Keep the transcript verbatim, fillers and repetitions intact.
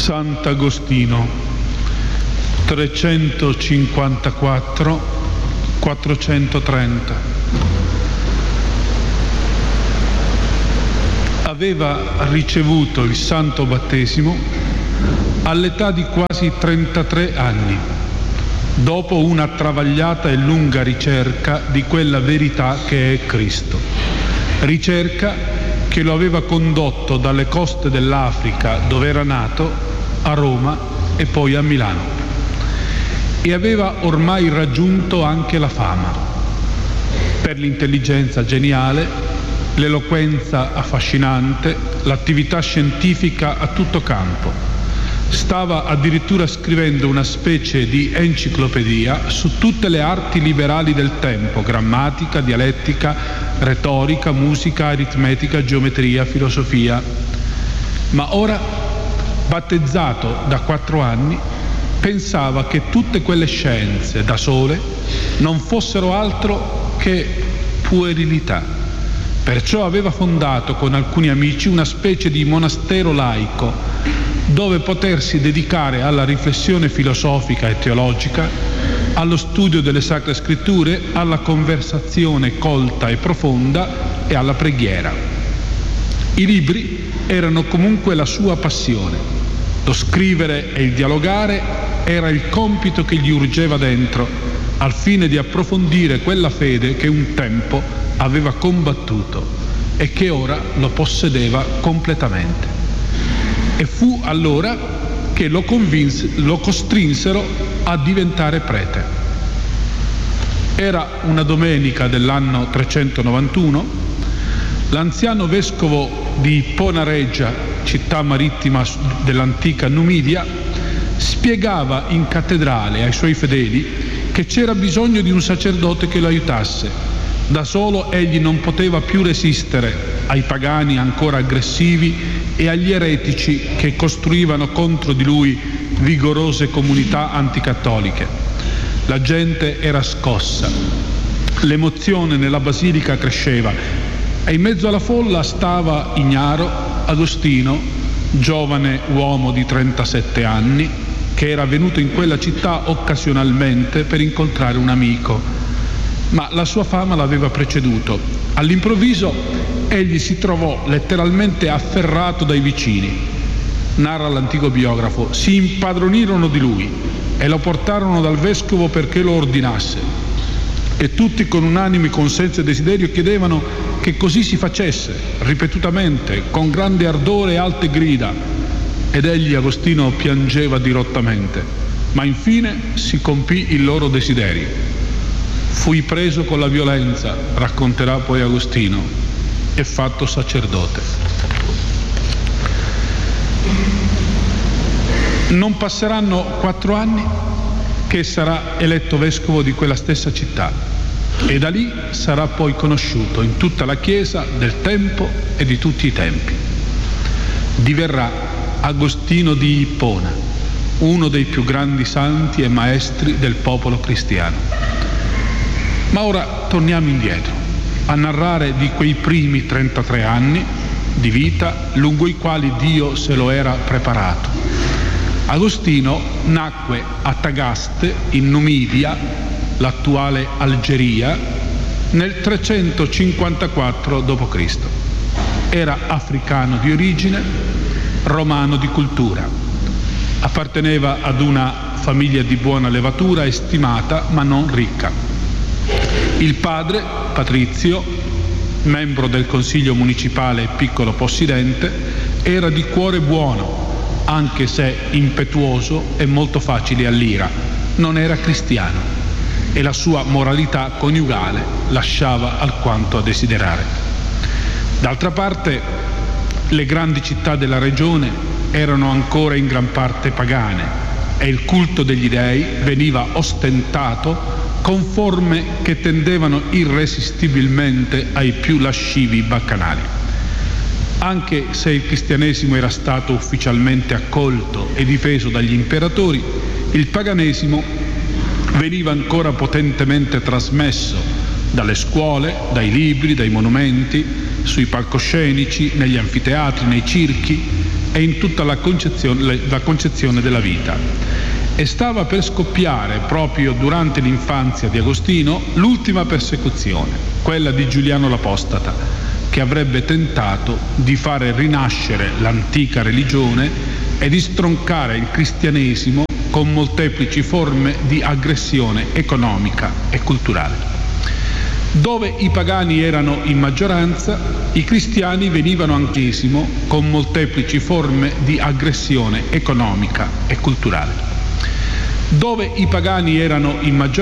Sant'Agostino, trecentocinquantaquattro quattrocentotrenta. Aveva ricevuto il santo battesimo all'età di quasi trentatré anni, dopo una travagliata e lunga ricerca di quella verità che è Cristo. Ricerca che lo aveva condotto dalle coste dell'Africa, dove era nato, a Roma e poi a Milano. E aveva ormai raggiunto anche la fama, per l'intelligenza geniale, l'eloquenza affascinante, l'attività scientifica a tutto campo. Stava addirittura scrivendo una specie di enciclopedia su tutte le arti liberali del tempo: grammatica, dialettica, retorica, musica, aritmetica, geometria, filosofia. Ma ora, battezzato da quattro anni, pensava che tutte quelle scienze da sole non fossero altro che puerilità. Perciò aveva fondato con alcuni amici una specie di monastero laico dove potersi dedicare alla riflessione filosofica e teologica, allo studio delle Sacre Scritture, alla conversazione colta e profonda e alla preghiera. I libri erano comunque la sua passione. Lo scrivere e il dialogare era il compito che gli urgeva dentro, al fine di approfondire quella fede che un tempo aveva combattuto e che ora lo possedeva completamente. E fu allora che lo, convinse, lo costrinsero a diventare prete. Era una domenica dell'anno trecentonovantuno, l'anziano vescovo di Ponareggia, città marittima dell'antica Numidia, spiegava in cattedrale ai suoi fedeli che c'era bisogno di un sacerdote che lo aiutasse. Da solo egli non poteva più resistere ai pagani ancora aggressivi e agli eretici che costruivano contro di lui vigorose comunità anticattoliche. La gente era scossa, l'emozione nella basilica cresceva e in mezzo alla folla stava ignaro Agostino, giovane uomo di trentasette anni, che era venuto in quella città occasionalmente per incontrare un amico. Ma la sua fama l'aveva preceduto. All'improvviso egli si trovò letteralmente afferrato dai vicini. Narra l'antico biografo: si impadronirono di lui e lo portarono dal vescovo perché lo ordinasse. E tutti con unanime consenso e desiderio chiedevano che così si facesse, ripetutamente, con grande ardore e alte grida. Ed egli, Agostino, piangeva dirottamente. Ma infine si compì il loro desiderio. Fui preso con la violenza, racconterà poi Agostino, e fatto sacerdote. Non passeranno quattro anni che sarà eletto vescovo di quella stessa città e da lì sarà poi conosciuto in tutta la Chiesa del tempo e di tutti i tempi. Diverrà Agostino di Ippona, uno dei più grandi santi e maestri del popolo cristiano. Ma ora torniamo indietro a narrare di quei primi trentatré anni di vita lungo i quali Dio se lo era preparato. Agostino nacque a Tagaste, in Numidia, l'attuale Algeria, nel trecentocinquantaquattro dopo Cristo. Era africano di origine, romano di cultura. Apparteneva ad una famiglia di buona levatura e stimata, ma non ricca. Il padre, Patrizio, membro del consiglio municipale e piccolo possidente, era di cuore buono, anche se impetuoso e molto facile all'ira. Non era cristiano e la sua moralità coniugale lasciava alquanto a desiderare. D'altra parte, le grandi città della regione erano ancora in gran parte pagane e il culto degli dei veniva ostentato con forme che tendevano irresistibilmente ai più lascivi baccanali. Anche se il cristianesimo era stato ufficialmente accolto e difeso dagli imperatori, il paganesimo veniva ancora potentemente trasmesso dalle scuole, dai libri, dai monumenti, sui palcoscenici, negli anfiteatri, nei circhi e in tutta la concezione, la concezione della vita. E stava per scoppiare, proprio durante l'infanzia di Agostino, l'ultima persecuzione, quella di Giuliano l'Apostata, che avrebbe tentato di fare rinascere l'antica religione e di stroncare il cristianesimo con molteplici forme di aggressione economica e culturale. Dove i pagani erano in maggioranza, i cristiani venivano anch'esimo con molteplici forme di aggressione economica e culturale. Dove i pagani erano in maggioranza,